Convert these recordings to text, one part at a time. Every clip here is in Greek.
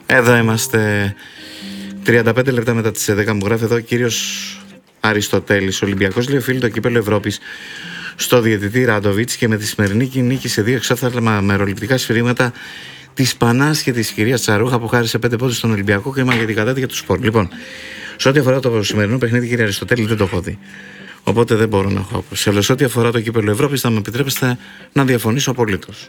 Εδώ είμαστε 35 λεπτά μετά τις 10. Μου γράφει εδώ ο κύριος Αριστοτέλης. Ο Ολυμπιακός λέει οφείλει το κύπελλο Ευρώπης στο διαιτητή Ράντοβιτς και με τη σημερινή νίκη σε 2 εξώφθαλμα μεροληπτικά σφυρίγματα της Πανάς και της κυρίας Τσαρούχα που χάρισε 5 πόντους στον Ολυμπιακό και για την κατάδια του σπορ. Λοιπόν, σε ό,τι αφορά το σημερινό παιχνίδι, κύριε Αριστοτέλη, δεν το έχω δει. Οπότε δεν μπορώ να έχω άποψη. Αλλά σε ό,τι αφορά το κύπελλο Ευρώπης, θα με επιτρέψετε να διαφωνήσω απολύτως.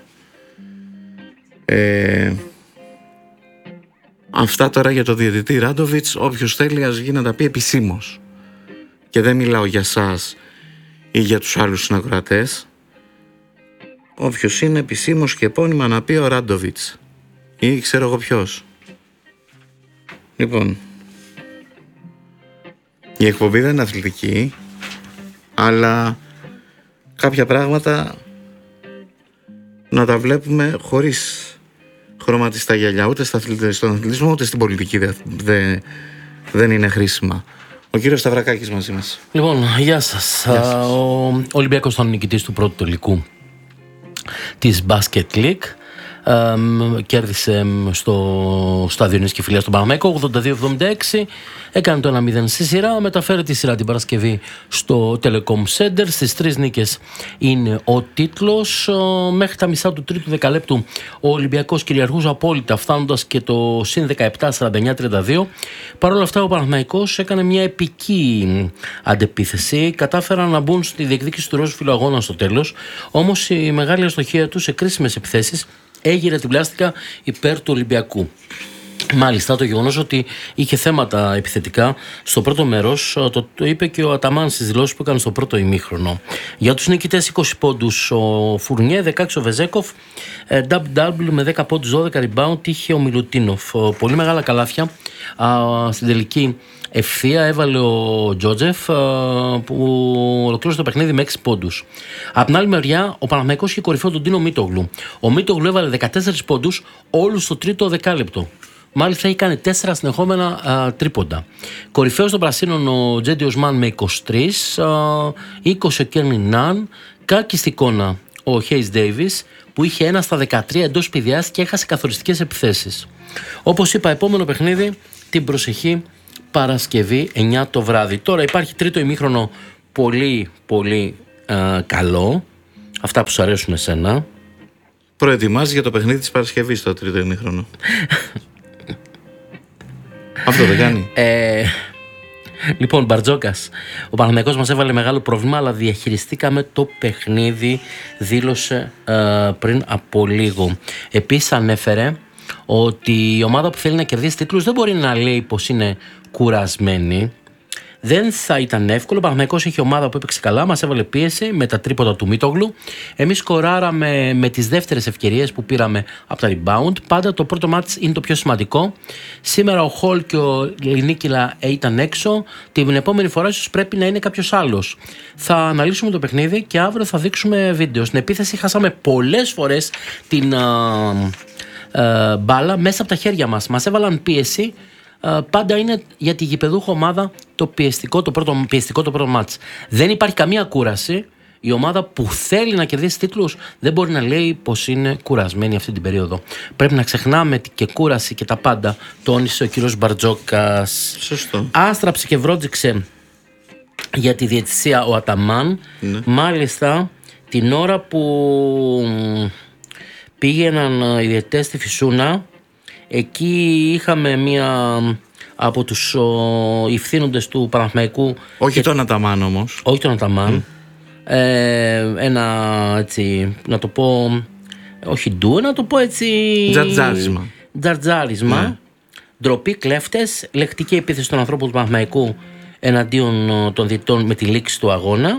Αυτά τώρα για το διαιτητή Ράντοβιτς. Όποιος θέλει, ας βγει να τα πει επισήμως. Και δεν μιλάω για σας ή για τους άλλους συνακροατές. Όποιος είναι επισήμως και επώνυμα να πει ο Ράντοβιτς ή ξέρω εγώ ποιος. Λοιπόν, η εκπομπή δεν είναι αθλητική, αλλά κάποια πράγματα να τα βλέπουμε χωρίς χρωματιστά γυαλιά. Ούτε στον αθλητισμό ούτε στην πολιτική δεν είναι χρήσιμα. Ο κύριος Σταυρακάκης μαζί μας. Λοιπόν, γεια σας. Ο Ολυμπιακός ήταν νικητής του πρώτου τελικού της Basket League. Κέρδισε στο στάδιο Νίσκη Φιλίας στον Παναμαϊκό 82-76. Έκανε το 1-0 στη σειρά. Μεταφέρει τη σειρά την Παρασκευή στο Telecom Center. Στις 3 νίκες είναι ο τίτλος. Μέχρι τα μισά του τρίτου δεκαλέπτου ο Ολυμπιακός κυριαρχούσε απόλυτα, φτάνοντας και το συν 17 49-32. Παρ' όλα αυτά ο Παναθηναϊκός έκανε μια επική αντεπίθεση. Κατάφεραν να μπουν στη διεκδίκηση του ροζ φιλοαγώνα στο τέλος. Όμως η μεγάλη αστοχία τους σε κρίσιμες επιθέσεις έγειρε την πλάστικα υπέρ του Ολυμπιακού. Μάλιστα, το γεγονός ότι είχε θέματα επιθετικά στο πρώτο μέρος το είπε και ο Αταμάν στις δηλώσεις που έκανε στο πρώτο ημίχρονο. Για τους νικητές 20 πόντους ο Φουρνιέ, 16 ο Βεζέκοφ, double-double με 10 πόντους, 12 rebound είχε ο Μιλουτίνοφ. Πολύ μεγάλα καλάθια στην τελική ευθεία έβαλε ο Τζότζεφ που ολοκλήρωσε το παιχνίδι με 6 πόντους. Από την άλλη μεριά ο Παναθηναϊκός είχε κορυφαίο τον Τίνο Μίτογλου. Ο Μίτογλου έβαλε 14 πόντους όλους στο τρίτο δεκάλεπτο. Μάλιστα έχει κάνει 4 συνεχόμενα τρίποντα. Κορυφαίος των πρασίνων ο Τζέντι Οσμάν με 23, 20 ο Κέρμιν Ναν, κάκη στην εικόνα ο Χέις Ντέιβις που είχε 1 στα 13 εντός παιδιάς και έχασε καθοριστικές επιθέσεις. Όπως είπα, επόμενο παιχνίδι την προσεχή Παρασκευή 9 το βράδυ. Τώρα υπάρχει τρίτο ημίχρονο πολύ πολύ καλό. Αυτά που σου αρέσουν εσένα. Προετοιμάζει για το παιχνίδι της Παρασκευής το τρίτο ημίχρονο. Αυτό δεν κάνει. Λοιπόν, Μπαρτζόκας, ο Παναθηναϊκός μας έβαλε μεγάλο πρόβλημα, αλλά διαχειριστήκαμε το παιχνίδι, δήλωσε πριν από λίγο. Επίσης ανέφερε ότι η ομάδα που θέλει να κερδίσει τίτλους δεν μπορεί να λέει πως είναι κουρασμένη. Δεν θα ήταν εύκολο. Ο Παναθηναϊκός είχε ομάδα που έπαιξε καλά, μας έβαλε πίεση με τα τρίποτα του Μίτογλου. Εμείς σκοράραμε με τις δεύτερες ευκαιρίες που πήραμε από τα rebound. Πάντα το πρώτο μάτς είναι το πιο σημαντικό. Σήμερα ο Χολ και ο Λινίκηλα ήταν έξω. Την επόμενη φορά ίσως πρέπει να είναι κάποιος άλλος. Θα αναλύσουμε το παιχνίδι και αύριο θα δείξουμε βίντεο. Στην επίθεση χάσαμε πολλές φορές την μπάλα μέσα από τα χέρια μας. Μας έβαλαν πίεση. Πάντα είναι για τη γηπεδούχο ομάδα το πιεστικό το πρώτο μάτς. Δεν υπάρχει καμία κούραση. Η ομάδα που θέλει να κερδίσει τίτλους δεν μπορεί να λέει πως είναι κουρασμένη αυτή την περίοδο. Πρέπει να ξεχνάμε και κούραση και τα πάντα. Το τόνισε ο κύριος Μπαρτζόκας. Σωστό. Άστραψε και βρόντιξε για τη διαιτησία ο Αταμάν. Ναι. Μάλιστα την ώρα που πήγαιναν οι διαιτητές στη Φυσούνα, εκεί είχαμε μία από τους ευθύνοντες του Παναθηναϊκού. Όχι τον Αταμάν όμως. Όχι τον Αταμάν. Ένα έτσι, να το πω, όχι ντου, να το πω έτσι. Τζαρτζάρισμα. Ναι. Ντροπή, κλέφτες, λεκτική επίθεση των ανθρώπων του Παναθηναϊκού εναντίον των διαιτητών με τη λήξη του αγώνα.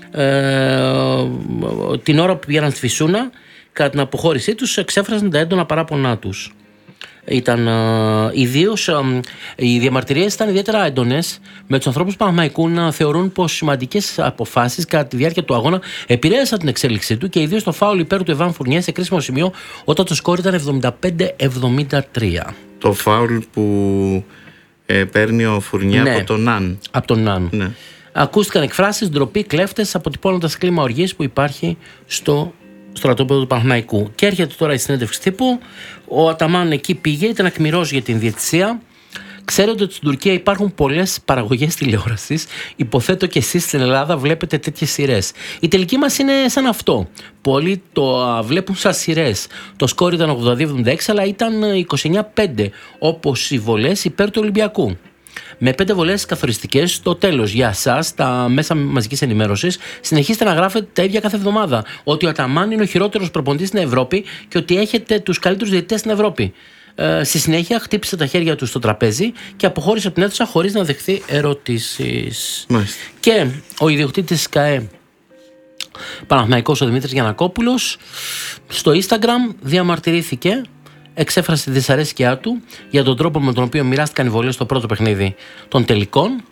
Την ώρα που πήγαιναν στη Φυσούνα, κατά την αποχώρησή τους, εξέφρασαν τα έντονα παράπονά τους. Ήταν ιδίως οι διαμαρτυρίες ήταν ιδιαίτερα έντονες, με τους ανθρώπους του Παναθηναϊκού να θεωρούν πως σημαντικές αποφάσεις κατά τη διάρκεια του αγώνα επηρέασαν την εξέλιξή του, και ιδίως το φάουλ υπέρ του Εβάν Φουρνιέ σε κρίσιμο σημείο όταν το σκόρ ήταν 75-73. Το φάουλ που παίρνει ο Φουρνιέ, ναι, από τον Ναν. Από τον Ναν. Ναι. Ακούστηκαν εκφράσεις, ντροπή, κλέφτες, αποτυπώνοντας κλίμα οργής που υπάρχει στο στρατόπεδο του Παναθηναϊκού. Και έρχεται τώρα η συνέντευξη τύπου. Ο Αταμάν εκεί πήγε, ήταν ακμηρός για την διαιτησία. Ξέρετε ότι στην Τουρκία υπάρχουν πολλές παραγωγές τηλεόρασης. Υποθέτω και εσείς στην Ελλάδα βλέπετε τέτοιες σειρές. Η τελική μας είναι σαν αυτό. Πολλοί το βλέπουν σαν σειρές. Το σκόρ ήταν 82-76, αλλά ήταν 29-5, όπως οι βολές υπέρ του Ολυμπιακού. Με 5 βολές καθοριστικές στο τέλος. Για εσάς, τα μέσα μαζικής ενημέρωσης, συνεχίστε να γράφετε τα ίδια κάθε εβδομάδα. Ότι ο Αταμάν είναι ο χειρότερος προπονητής στην Ευρώπη και ότι έχετε τους καλύτερους διαιτητές στην Ευρώπη. Στη συνέχεια χτύπησε τα χέρια του στο τραπέζι και αποχώρησε από την αίθουσα χωρίς να δεχθεί ερωτήσεις. Μάλιστα. Και ο ιδιοκτήτης ΚΑΕ Παναθηναϊκός, ο Δημήτρης Γιαννακόπουλος, στο Instagram διαμαρτυρήθηκε, εξέφρασε τη δυσαρέσκειά του για τον τρόπο με τον οποίο μοιράστηκαν οι βολές στο πρώτο παιχνίδι των τελικών.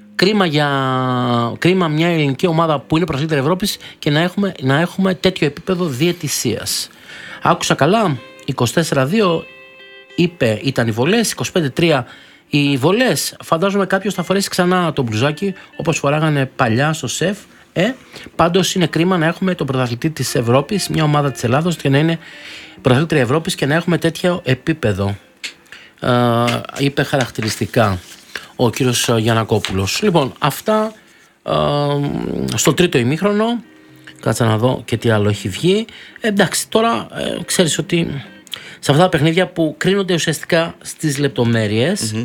Κρίμα μια ελληνική ομάδα που είναι πρωταθλήτρια Ευρώπης και να έχουμε τέτοιο επίπεδο διαιτησίας. Άκουσα καλά, 24-2 είπε ήταν οι βολές, 25-3 οι βολές. Φαντάζομαι κάποιος θα φορέσει ξανά το μπλουζάκι όπως φοράγανε παλιά στο ΣΕΦ. Πάντως είναι κρίμα να έχουμε τον πρωταθλητή της Ευρώπης, μια ομάδα της Ελλάδος, και να είναι πρωταθλήτρια Ευρώπης και να έχουμε τέτοιο επίπεδο. Είπε χαρακτηριστικά ο κύριος Γιαννακόπουλος. Λοιπόν, αυτά στο τρίτο ημίχρονο. Κάτσα να δω και τι άλλο έχει βγει. Εντάξει, τώρα ξέρεις ότι σε αυτά τα παιχνίδια που κρίνονται ουσιαστικά στις λεπτομέρειες,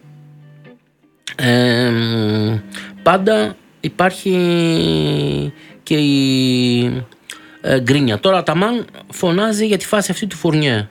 πάντα υπάρχει και η γκρίνια. Τώρα Αταμάν φωνάζει για τη φάση αυτή του Φουρνιέ.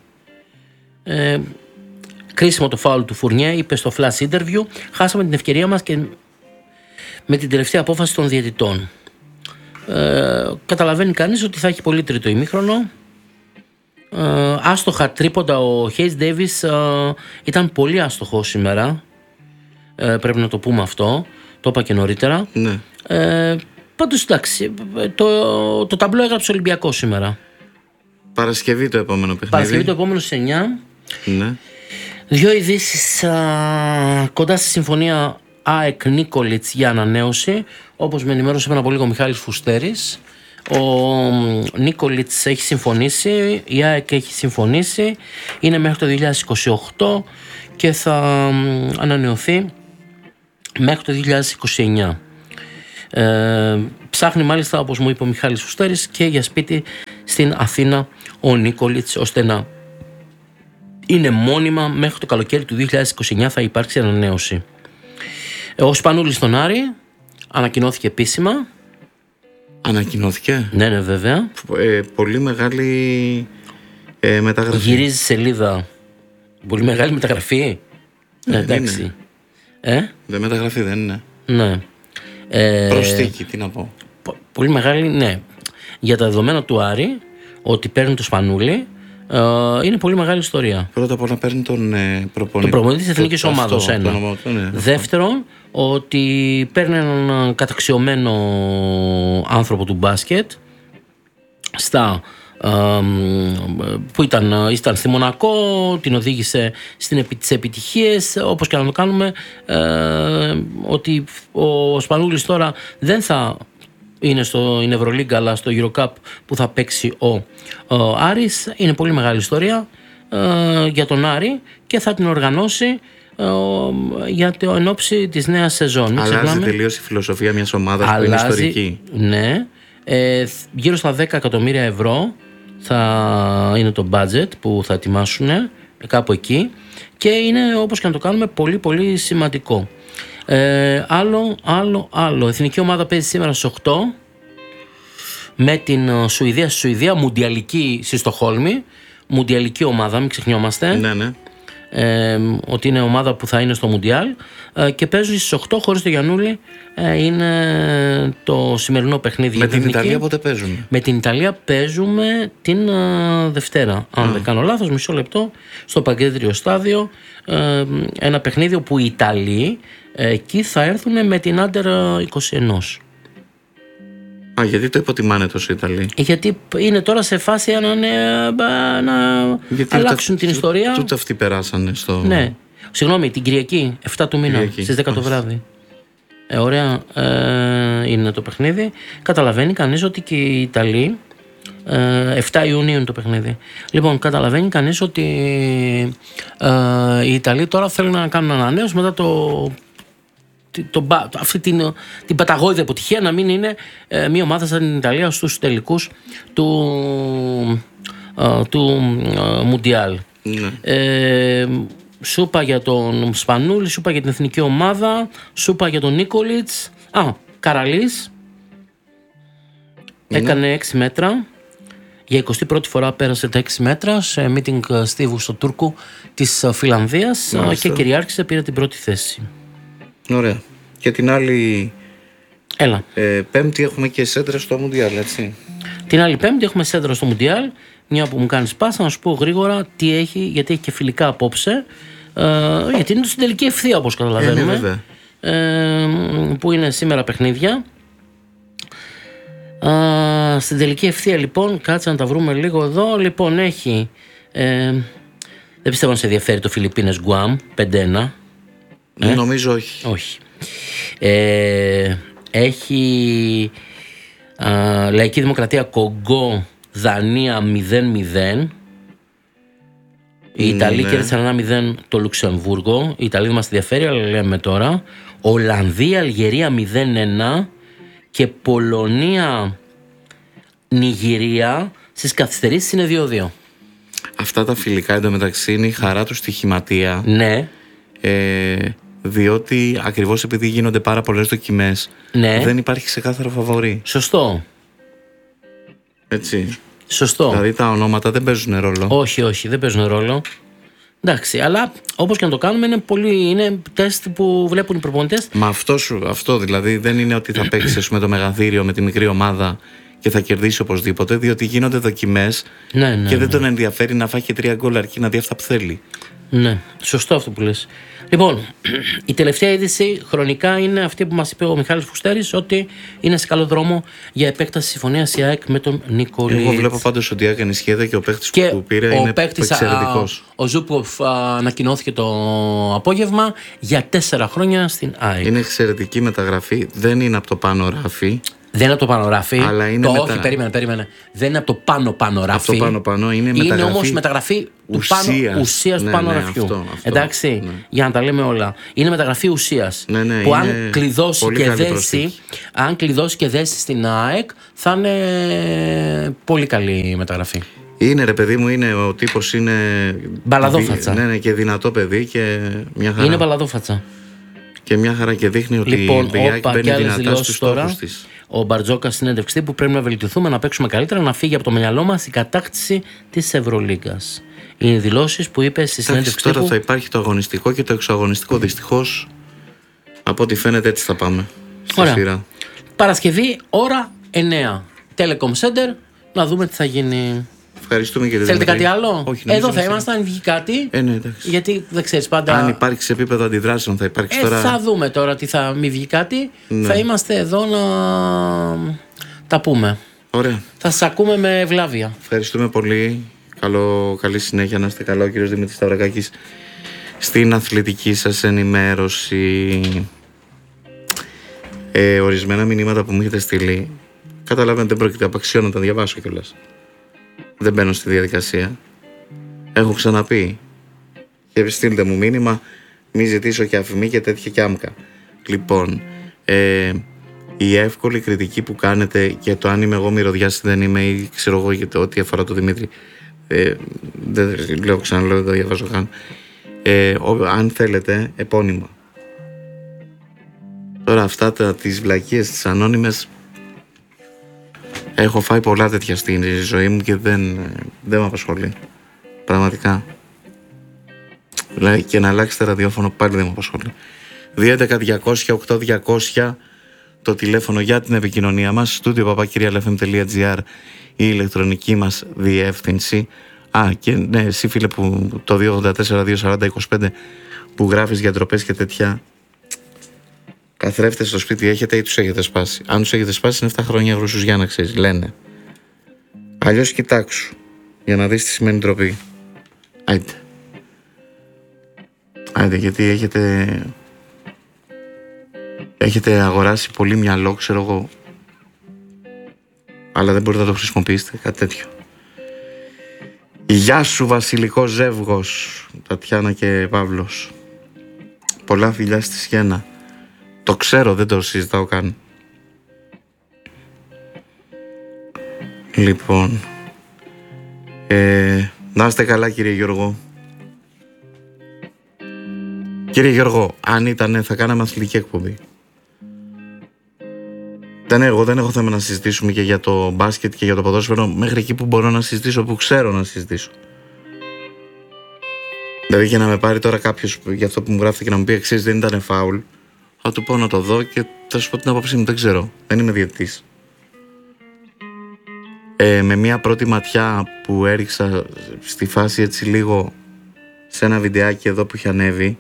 Κρίσιμο το φάουλ του Φουρνιέ, είπε στο flash interview. Χάσαμε την ευκαιρία μας και με την τελευταία απόφαση των διαιτητών. Καταλαβαίνει κανείς ότι θα έχει πολύ τρίτο ημίχρονο. Άστοχα τρίποντα. Ο Hayes Davis ήταν πολύ άστοχο σήμερα. Πρέπει να το πούμε αυτό. Το είπα και νωρίτερα. Ναι. Πάντως εντάξει, το ταμπλό έγραψε Ολυμπιακό σήμερα. Παρασκευή το επόμενο παιχνίδι. Παρασκευή το επόμενο στις 9. Ναι. 2 ειδήσεις κοντά στη συμφωνία ΑΕΚ Νίκολιτς για ανανέωση. Όπως με ενημέρωσε πριν από λίγο ο Μιχάλης Φουστέρης. Ο Νίκολιτς έχει συμφωνήσει, η ΑΕΚ έχει συμφωνήσει, είναι μέχρι το 2028 και θα ανανεωθεί μέχρι το 2029. Ψάχνει μάλιστα, όπως μου είπε ο Μιχάλης Φουστέρης, και για σπίτι στην Αθήνα ο Νίκολιτς, ώστε να είναι μόνιμα μέχρι το καλοκαίρι του 2029 θα υπάρξει ανανέωση. Ο Σπανούλης στον Άρη ανακοινώθηκε επίσημα. Ανακοινώθηκε. Ναι, βέβαια. Πολύ μεγάλη μεταγραφή. Γυρίζει σελίδα. Πολύ μεγάλη μεταγραφή. Εντάξει. Δεν μεταγραφή, δεν είναι. Ναι. Προσθήκη, τι να πω. Πολύ μεγάλη, ναι. Για τα δεδομένα του Άρη, ότι παίρνει το Σπανούλη, είναι πολύ μεγάλη ιστορία. Πρώτα απ' όλα παίρνει τον προπονητή. Τον προπονητή της Εθνικής Ομάδος. Ένα. Ναι, Δεύτερον, ότι παίρνει έναν καταξιωμένο άνθρωπο του μπάσκετ που ήταν στη Μονακό, την οδήγησε στις επιτυχίες. Όπως και να το κάνουμε, ότι ο Σπανούλης τώρα δεν θα είναι στην Ευρωλίγκα αλλά στο EuroCup που θα παίξει ο Άρης. Είναι πολύ μεγάλη ιστορία για τον Άρη και θα την οργανώσει για το ενόψει της νέας σεζόν. Αλλάζει τελείως η φιλοσοφία μιας ομάδας που είναι ιστορική. Ναι. Γύρω στα 10 εκατομμύρια ευρώ θα είναι το budget που θα ετοιμάσουν, κάπου εκεί, και είναι, όπως και να το κάνουμε, πολύ πολύ σημαντικό. Άλλο. Εθνική ομάδα παίζει σήμερα στις 8 με την Σουηδία στη Σουηδία, μουντιαλική στη Στοχόλμη. Μουντιαλική ομάδα, μην ξεχνιόμαστε. Ναι. Ότι είναι ομάδα που θα είναι στο Μουντιάλ, και παίζουν στις 8 χωρίς το Γιαννούλη. Είναι το σημερινό παιχνίδι. Με την Ιταλία πότε παίζουμε? Με την Ιταλία παίζουμε την Δευτέρα, αν δεν κάνω λάθος, μισό λεπτό, στο Παγκέντριο Στάδιο. Ένα παιχνίδι όπου οι Ιταλοί εκεί θα έρθουν με την Άντερ 21. Γιατί το υποτιμάνε τόσο οι Ιταλοί? Γιατί είναι τώρα σε φάση να αλλάξουν την ιστορία. Τούτο αυτοί περάσανε στο... Ναι. Συγγνώμη, την Κυριακή, 7 του μήνα, στις 10 το βράδυ. Ωραία είναι το παιχνίδι. Καταλαβαίνει κανείς ότι και οι Ιταλοί 7 Ιουνίου είναι το παιχνίδι. Λοιπόν, καταλαβαίνει κανείς ότι οι Ιταλοί τώρα θέλουν να κάνουν ανανέωση μετά αυτή την παταγώδη αποτυχία, να μην είναι μια ομάδα σαν την Ιταλία στους τελικούς του Μουντιάλ. Σούπα για τον Σπανούλη, σούπα για την εθνική ομάδα, σούπα για τον Νίκολιτς. Καραλής έκανε 6 μέτρα. Για 21η φορά πέρασε τα 6 μέτρα σε meeting Στίβου στο Τούρκου της Φιλανδίας και κυριάρχησε, πήρε την πρώτη θέση. Ωραία. Και την άλλη Έλα. Πέμπτη έχουμε και σέντρα στο Μουντιάλ, έτσι. Την άλλη Πέμπτη έχουμε σέντρα στο Μουντιάλ. Μια που μου κάνει πάσα, να σου πω γρήγορα τι έχει, γιατί έχει και φιλικά απόψε. Γιατί είναι στην τελική ευθεία, όπως καταλαβαίνουμε. Που είναι σήμερα παιχνίδια. Στην τελική ευθεία, λοιπόν, κάτσε να τα βρούμε λίγο εδώ. Λοιπόν, έχει. Δεν πιστεύω να σε ενδιαφέρει το Φιλιππίνες Γκουάμ 5-1. Νομίζω όχι. Όχι. Έχει Λαϊκή Δημοκρατία Κογκό Δανία 0-0. Οι Ιταλοί κέρδισαν 1-0 το Λουξεμβούργο. Οι Ιταλοί δεν μας ενδιαφέρει, αλλά λέμε τώρα. Ολλανδία Αλγερία 0-1. Και Πολωνία Νιγηρία στις καθυστερήσεις είναι 2-2. Αυτά τα φιλικά εντωμεταξύ είναι η χαρά του στοιχηματία. Ναι. Διότι ακριβώς επειδή γίνονται πάρα πολλές δοκιμές, δεν υπάρχει ξεκάθαρο φαβορί. Σωστό. Έτσι. Σωστό. Δηλαδή τα ονόματα δεν παίζουν ρόλο. Όχι, δεν παίζουν ρόλο. Εντάξει, αλλά όπως και να το κάνουμε, είναι τεστ που βλέπουν οι προπονητές. Μα αυτό δηλαδή δεν είναι ότι θα παίξει το μεγαθύριο με τη μικρή ομάδα και θα κερδίσει οπωσδήποτε, διότι γίνονται δοκιμές και δεν τον ενδιαφέρει να φάει και 3 γκολ αρκεί να δει αυτά που θέλει. Ναι, σωστό αυτό που λες. Λοιπόν, η τελευταία είδηση χρονικά είναι αυτή που μας είπε ο Μιχάλης Φουστέρης, ότι είναι σε καλό δρόμο για επέκταση συμφωνίας η ΑΕΚ με τον Νικολίτς. Εγώ βλέπω πάντως ότι έκανε σχέδια και ο παίκτης που πήρε είναι εξαιρετικός. Ο Ζούποφ ανακοινώθηκε το απόγευμα για 4 χρόνια στην ΑΕΚ. Είναι εξαιρετική μεταγραφή, δεν είναι από το πάνω ράφι. Δεν είναι από το πάνω ράφι. Αλλά είναι όχι, περίμενε. Δεν είναι από το πάνω ράφι. Από το πάνω είναι μεταγραφή. Είναι όμως μεταγραφή ουσίας του πάνω ραφιού. Αυτό, εντάξει, για να τα λέμε όλα. Είναι μεταγραφή ουσίας. Που αν κλειδώσει και δέσει στην ΑΕΚ, θα είναι πολύ καλή μεταγραφή. Είναι, ρε παιδί μου, ο τύπος είναι. Μπαλαδόφατσα. Ναι, και δυνατό παιδί και μια χαρά. Είναι μπαλαδόφατσα. Και μια χαρά και δείχνει ότι η ΑΕΚ μπαίνει δυνατά στους στόχους της. Ο Μπαρτζόκα συνέντευξη που πρέπει να βελτιωθούμε, να παίξουμε καλύτερα, να φύγει από το μυαλό μας η κατάκτηση της Ευρωλίγκας. Είναι δηλώσεις που είπε στη συνέντευξη. Τώρα θα υπάρχει το αγωνιστικό και το εξωαγωνιστικό. Δυστυχώς, από ό,τι φαίνεται, έτσι θα πάμε. Στη σειρά. Παρασκευή, ώρα 9. Telecom Center, να δούμε τι θα γίνει. Ευχαριστούμε, κύριε Θέλετε κάτι άλλο? Όχι, εδώ θα είμαστε, αν βγει κάτι. Ναι, εντάξει. Γιατί δεν ξέρεις πάντα. Αν υπάρχει σε επίπεδο αντιδράσεων, θα υπάρξει τώρα. Θα δούμε τώρα τι θα μην βγει κάτι. Ναι. Θα είμαστε εδώ να τα πούμε. Ωραία. Θα σας ακούμε με ευλάβεια. Ευχαριστούμε πολύ. Καλή συνέχεια, να είστε καλά. Ο κύριος Δημήτρης Σταυρακάκης στην αθλητική σας ενημέρωση. Ορισμένα μηνύματα που μου έχετε στείλει, καταλαβαίνετε, δεν πρόκειται απαξιώ να τα διαβάσω κιόλας. Δεν μπαίνω στη διαδικασία. Έχω ξαναπεί. Και στείλτε μου μήνυμα, μη ζητήσω και αφημί και τέτοια κι άμκα. Λοιπόν, η εύκολη κριτική που κάνετε για το αν είμαι εγώ μυρωδιάς ή δεν είμαι, ή ξέρω εγώ για το ό,τι αφορά το Δημήτρη, δεν λέω, ξαναλέω, δεν το διαβάζω καν. Αν θέλετε, επώνυμα. Τώρα αυτά τις βλακίες, τις ανώνυμες, έχω φάει πολλά τέτοια στην ζωή μου και δεν με απασχολεί. Πραγματικά. Δηλαδή και να αλλάξετε ραδιόφωνο πάλι δεν με απασχολεί. 211-200-8200 το τηλέφωνο για την επικοινωνία μας. studio@kyrialfm.gr η ηλεκτρονική μας διεύθυνση. Και ναι, εσύ φίλε που το 284-240-25 που γράφεις για ντροπές και τέτοια, καθρέφτες στο σπίτι έχετε ή τους έχετε σπάσει? Αν τους έχετε σπάσει είναι 7 χρόνια γρούσους, για να ξέρεις, λένε. Αλλιώς κοιτάξου για να δεις τι σημαίνει ντροπή. Άιντε, γιατί έχετε αγοράσει πολύ μυαλό, ξέρω εγώ. αλλά δεν μπορείτε να το χρησιμοποιήσετε, κάτι τέτοιο. Γεια σου βασιλικό ζεύγος, Τατιάνα και Παύλος. Πολλά φιλιά στη Σιένα. Το ξέρω, δεν το συζητάω καν. Λοιπόν, να είστε καλά κύριε Γιώργο. Κύριε Γιώργο, αν ήταν θα κάναμε αθλητική εκπομπή. Εγώ δεν έχω θέμα να συζητήσουμε και για το μπάσκετ και για το ποδόσφαιρο μέχρι εκεί που μπορώ να συζητήσω, που ξέρω να συζητήσω. Δηλαδή και να με πάρει τώρα κάποιος για αυτό που μου γράφει και να μου πει εξής δεν ήταν φάουλ, θα του πω να το δω και θα σου πω την άποψή μου, δεν ξέρω, δεν είμαι διαιτητής. Με μια πρώτη ματιά που έριξα στη φάση έτσι λίγο σε ένα βιντεάκι εδώ που είχε ανέβει,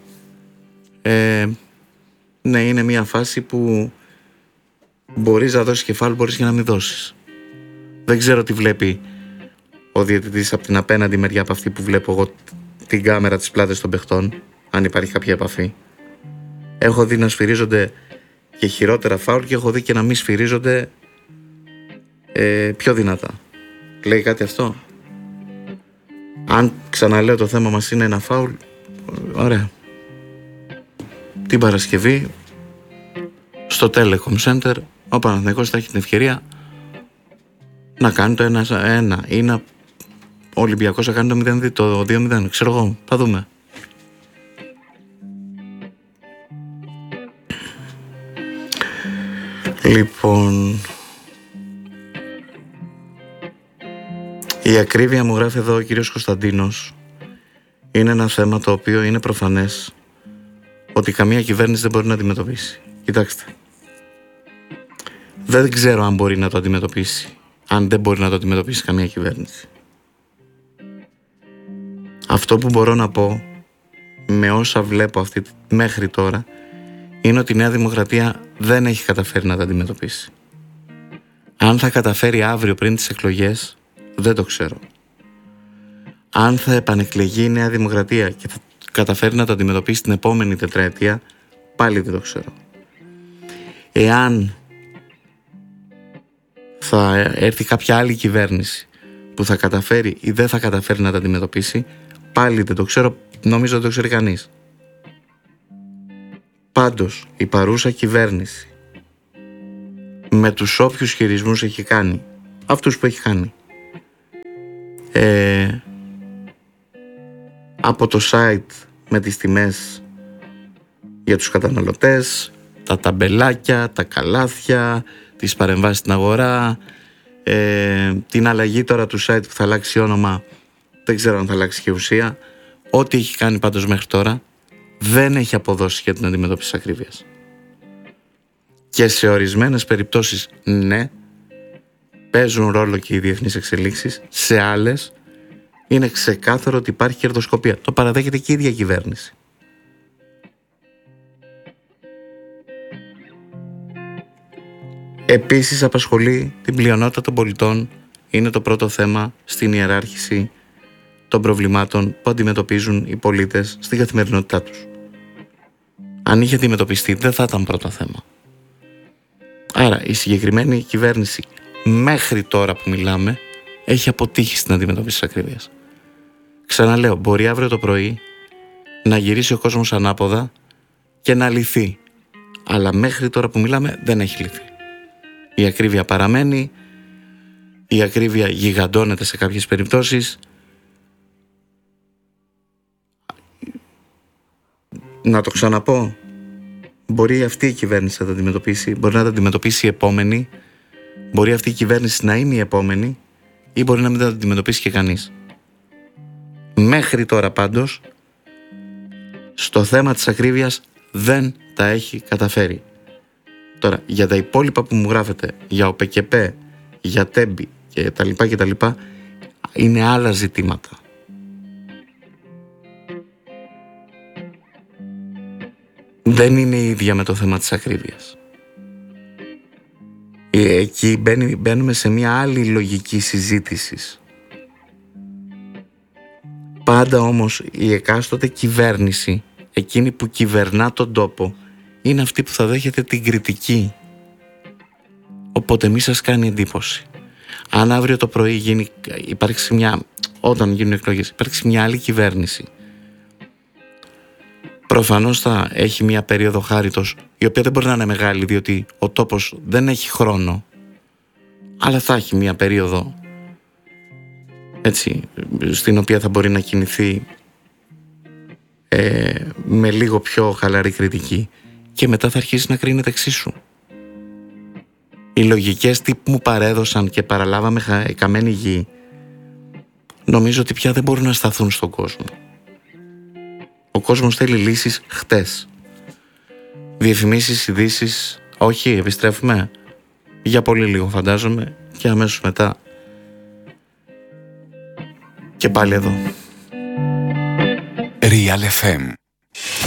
ναι, είναι μια φάση που μπορείς να δώσεις κεφάλι, μπορείς και να μην δώσεις. Δεν ξέρω τι βλέπει ο διαιτητής από την απέναντι μεριά από αυτή που βλέπω εγώ την κάμερα της πλάτες των παιχτών, αν υπάρχει κάποια επαφή. Έχω δει να σφυρίζονται και χειρότερα φάουλ και έχω δει και να μην σφυρίζονται πιο δυνατά. Λέει κάτι αυτό? Αν ξαναλέω το θέμα μας είναι ένα φάουλ, ωραία. Την Παρασκευή στο Telecom Center ο Παναθηναϊκός θα έχει την ευκαιρία να κάνει το 1-1 ή ο Ολυμπιακός θα κάνει το 2-0, ξέρω εγώ, θα δούμε. Λοιπόν, η ακρίβεια μου γράφει εδώ ο κύριος Κωνσταντίνος. Είναι ένα θέμα το οποίο είναι προφανές ότι καμία κυβέρνηση δεν μπορεί να αντιμετωπίσει. Κοιτάξτε, δεν ξέρω αν μπορεί να το αντιμετωπίσει, αν δεν μπορεί να το αντιμετωπίσει καμία κυβέρνηση. Αυτό που μπορώ να πω με όσα βλέπω μέχρι τώρα είναι ότι η Νέα Δημοκρατία δεν έχει καταφέρει να τα αντιμετωπίσει. Αν θα καταφέρει αύριο πριν τις εκλογές, δεν το ξέρω. Αν θα επανεκλεγεί η Νέα Δημοκρατία και θα καταφέρει να το αντιμετωπίσει την επόμενη τετραετία, πάλι δεν το ξέρω. Εάν θα έρθει κάποια άλλη κυβέρνηση που θα καταφέρει ή δεν θα καταφέρει να τα αντιμετωπίσει, πάλι δεν το ξέρω, νομίζω δεν το ξέρει κανείς. Πάντως, η παρούσα κυβέρνηση με τους όποιους χειρισμούς έχει κάνει, αυτούς που έχει κάνει, από το site με τις τιμές για τους καταναλωτές, τα ταμπελάκια, τα καλάθια, τις παρεμβάσεις στην αγορά, την αλλαγή τώρα του site που θα αλλάξει όνομα, δεν ξέρω αν θα αλλάξει και ουσία. Ό,τι έχει κάνει πάντως μέχρι τώρα δεν έχει αποδώσει για την αντιμετώπιση της ακρίβειας. Και σε ορισμένες περιπτώσεις ναι, παίζουν ρόλο και οι διεθνείς εξελίξεις, σε άλλες είναι ξεκάθαρο ότι υπάρχει κερδοσκοπία. Το παραδέχεται και η ίδια κυβέρνηση. Επίσης απασχολεί την πλειονότητα των πολιτών, είναι το πρώτο θέμα στην ιεράρχηση των προβλημάτων που αντιμετωπίζουν οι πολίτες στην καθημερινότητά τους. Αν είχε αντιμετωπιστεί δεν θα ήταν πρώτο θέμα. Άρα η συγκεκριμένη κυβέρνηση μέχρι τώρα που μιλάμε έχει αποτύχει στην αντιμετώπιση της ακρίβειας. Ξαναλέω, μπορεί αύριο το πρωί να γυρίσει ο κόσμος ανάποδα και να λυθεί. Αλλά μέχρι τώρα που μιλάμε δεν έχει λυθεί. Η ακρίβεια παραμένει, η ακρίβεια γιγαντώνεται σε κάποιες περιπτώσεις. Να το ξαναπώ, μπορεί αυτή η κυβέρνηση να τα αντιμετωπίσει, μπορεί να τα αντιμετωπίσει η επόμενη, μπορεί αυτή η κυβέρνηση να είναι η επόμενη ή μπορεί να μην τα αντιμετωπίσει και κανείς. Μέχρι τώρα πάντως, στο θέμα της ακρίβειας δεν τα έχει καταφέρει. Τώρα, για τα υπόλοιπα που μου γράφετε, για ΟΠΕΚΕΠΕ, για ΤΕΜΠΗ και τα λοιπά, είναι άλλα ζητήματα. Δεν είναι η ίδια με το θέμα της ακρίβειας. Εκεί μπαίνουμε σε μια άλλη λογική συζήτησης. Πάντα όμως η εκάστοτε κυβέρνηση, εκείνη που κυβερνά τον τόπο, είναι αυτή που θα δέχεται την κριτική. Οπότε μη σας κάνει εντύπωση. Αν αύριο το πρωί όταν γίνουν εκλογές, υπάρξει μια άλλη κυβέρνηση, προφανώς θα έχει μια περίοδο χάριτος, η οποία δεν μπορεί να είναι μεγάλη, διότι ο τόπος δεν έχει χρόνο, αλλά θα έχει μια περίοδο έτσι, στην οποία θα μπορεί να κινηθεί με λίγο πιο χαλαρή κριτική, και μετά θα αρχίσει να κρίνεται εξίσου. Οι λογικές τι μου παρέδωσαν και παραλάβαμε καμένη γη, νομίζω ότι πια δεν μπορούν να σταθούν στον κόσμο. Ο κόσμος θέλει λύσεις χτες. Διαφημίσεις, ειδήσεις, όχι, επιστρέφουμε για πολύ λίγο φαντάζομαι, και αμέσως μετά και πάλι εδώ. Real FM